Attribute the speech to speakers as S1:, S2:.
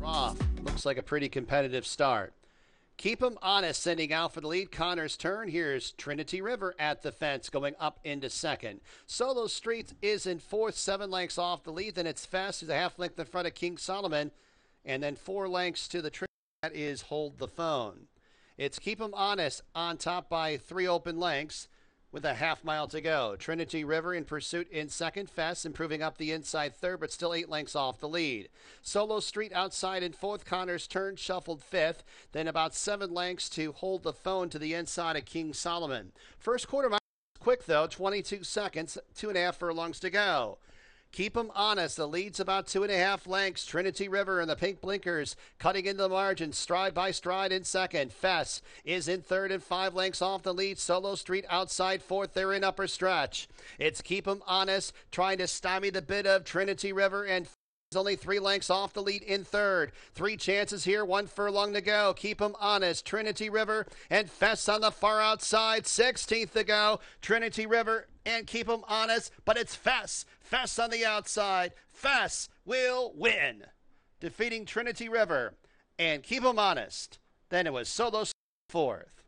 S1: Off. Looks like a pretty competitive start. Keep 'em honest, sending out for the lead. Connor's turn. Here's Trinity River at the fence, going up into second. Solo Street is in fourth, 7 lengths off the lead. Then it's Fast, who's a half length in front of King Solomon. And then 4 lengths to the Trinity. That is Hold the Phone. It's Keep 'em honest on top by 3 open lengths with a half mile to go. Trinity River in pursuit in second. Fast improving up the inside third, but still 8 lengths off the lead. Solo Street outside in fourth. Connor's turn shuffled fifth. Then about 7 lengths to Hold the Phone to the inside of King Solomon. First quarter mile quick though, 22 seconds, 2.5 furlongs to go. Keep 'em honest. The lead's about 2.5 lengths. Trinity River and the pink blinkers cutting into the margin, stride by stride in second. Fess is in third and 5 lengths off the lead. Solo Street outside fourth. They're in upper stretch. It's Keep 'em honest trying to stymie the bid of Trinity River, and only 3 lengths off the lead in third. 3 chances here, 1 furlong to go. Keep 'em honest. Trinity River and Fess on the far outside. 16th to go. Trinity River and Keep 'em honest, but it's Fess. Fess on the outside. Fess will win, defeating Trinity River and Keep 'em honest. Then it was Solo fourth.